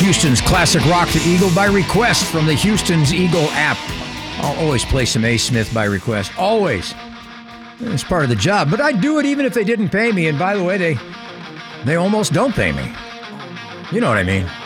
Houston's classic rock, The Eagle, by request from the Houston's Eagle app. I'll always play some A. Smith by request. Always. It's part of the job. But I'd do it even if they didn't pay me. And by the way, they almost don't pay me. You know what I mean.